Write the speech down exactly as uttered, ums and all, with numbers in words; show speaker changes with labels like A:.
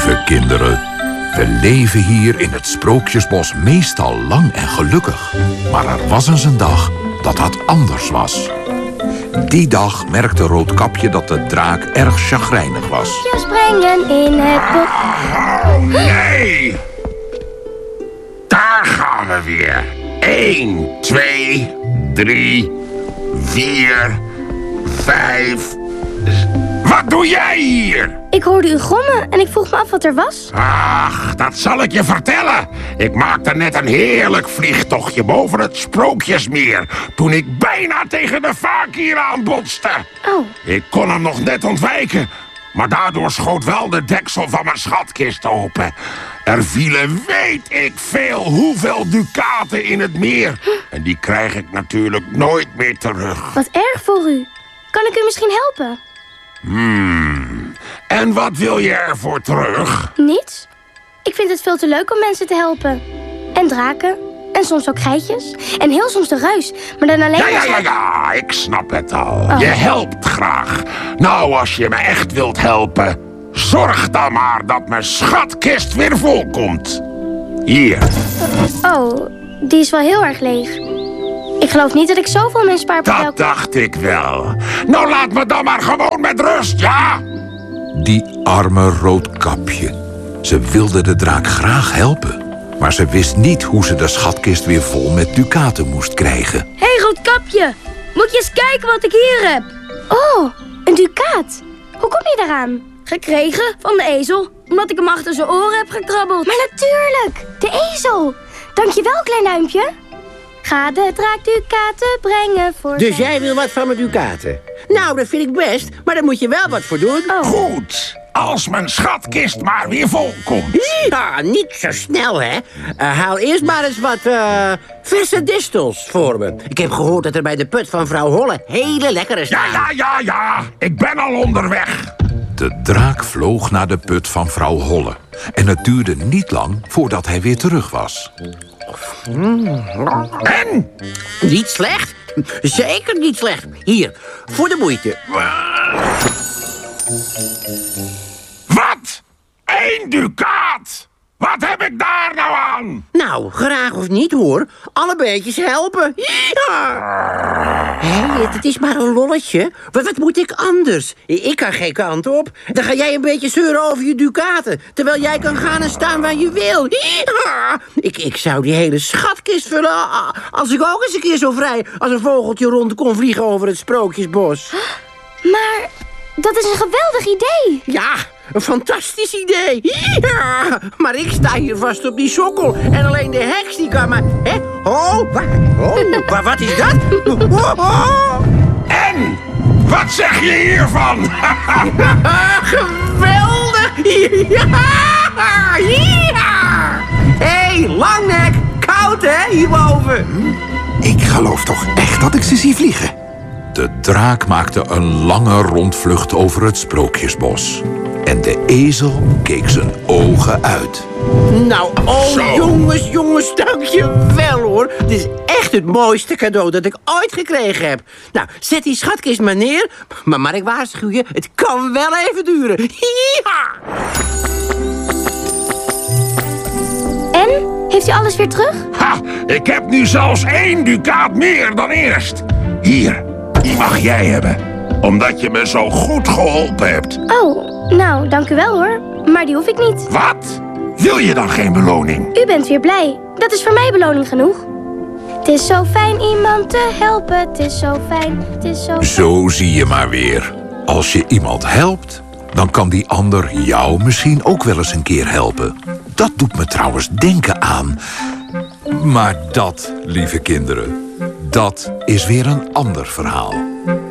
A: Lieve kinderen, we leven hier in het Sprookjesbos meestal lang en gelukkig. Maar er was eens een dag dat dat anders was. Die dag merkte Roodkapje dat de draak erg chagrijnig was.
B: Je springen in het bos.
C: Oh, nee! Daar gaan we weer. Eén, twee, drie, vier, vijf... Wat doe jij hier?
B: Ik hoorde u grommen en ik vroeg me af wat er was.
C: Ach, dat zal ik je vertellen. Ik maakte net een heerlijk vliegtochtje boven het Sprookjesmeer... toen ik bijna tegen de fakir aanbotste.
B: Oh.
C: Ik kon hem nog net ontwijken... maar daardoor schoot wel de deksel van mijn schatkist open. Er vielen weet ik veel hoeveel ducaten in het meer. En die krijg ik natuurlijk nooit meer terug.
B: Wat erg voor u. Kan ik u misschien helpen?
C: Hmm. En wat wil je ervoor terug?
B: Niets. Ik vind het veel te leuk om mensen te helpen. En draken. En soms ook geitjes. En heel soms de ruis. Maar dan alleen...
C: Ja, ja, ja, ja. Ik snap het al.
B: Oh.
C: Je helpt graag. Nou, als je me echt wilt helpen... zorg dan maar dat mijn schatkist weer vol komt. Hier.
B: Oh, die is wel heel erg leeg. Ik geloof niet dat ik zoveel mijn spaarpot...
C: Dat dacht ik wel. Nou, laat me dan maar gewoon met rust, ja?
A: Die arme Roodkapje. Ze wilde de draak graag helpen. Maar ze wist niet hoe ze de schatkist weer vol met ducaten moest krijgen.
D: Hé, hey, Roodkapje. Moet je eens kijken wat ik hier heb.
B: Oh, een ducaat. Hoe kom je daaraan?
D: Gekregen van de ezel, omdat ik hem achter zijn oren heb gekrabbeld.
B: Maar natuurlijk, de ezel. Dankjewel, klein duimpje. Ga de draak ducaten brengen voor...
E: Dus jij wil wat van mijn ducaten? Nou, dat vind ik best, maar daar moet je wel wat voor doen.
B: Oh.
C: Goed, als mijn schatkist maar weer vol komt.
E: Ja, niet zo snel, hè. Uh, haal eerst maar eens wat uh, verse distels voor me. Ik heb gehoord dat er bij de put van vrouw Holle hele lekkere staan.
C: Ja, ja, ja, ja. Ik ben al onderweg.
A: De draak vloog naar de put van vrouw Holle. En het duurde niet lang voordat hij weer terug was.
C: En?
E: Niet slecht. Zeker niet slecht. Hier, voor de moeite.
C: Wat? Eén ducaat? Wat heb ik daar nou aan?
E: Nou, graag of niet, hoor. Alle beetjes helpen. Ja. Hé, het, het is maar een lolletje. Wat, wat moet ik anders? Ik kan geen kant op. Dan ga jij een beetje zeuren over je ducaten. Terwijl jij kan gaan en staan waar je wil. Ja. Ik, ik zou die hele schatkist vullen... als ik ook eens een keer zo vrij als een vogeltje rond kon vliegen over het Sprookjesbos.
B: Maar dat is een geweldig idee.
E: Ja, een fantastisch idee. Ja, maar ik sta hier vast op die sokkel. En alleen de heks die kan maar... Hè? Oh, wat, oh, wat is dat? Oh, oh.
C: En? Wat zeg je hiervan?
E: Geweldig! Ja! Ja! Hé, hey, langnek! Koud, hè, hierboven?
F: Ik geloof toch echt dat ik ze zie vliegen.
A: De draak maakte een lange rondvlucht over het Sprookjesbos. En de ezel keek zijn ogen uit.
E: Nou, oh
C: Zo.
E: jongens, jongens, dankjewel hoor. Dit is echt het mooiste cadeau dat ik ooit gekregen heb. Nou, zet die schatkist maar neer. Maar, maar ik waarschuw je, het kan wel even duren. Ja!
B: En? Heeft u alles weer terug?
C: Ha, ik heb nu zelfs één ducaat meer dan eerst. Hier, die mag jij hebben. Omdat je me zo goed geholpen hebt.
B: Oh, nou, dank u wel hoor. Maar die hoef ik niet.
C: Wat? Wil je dan geen beloning?
B: U bent weer blij. Dat is voor mij beloning genoeg. Het is zo fijn iemand te helpen. Het is zo fijn. Het is zo...
A: Zo zie je maar weer. Als je iemand helpt, dan kan die ander jou misschien ook wel eens een keer helpen. Dat doet me trouwens denken aan... Maar dat, lieve kinderen, dat is weer een ander verhaal.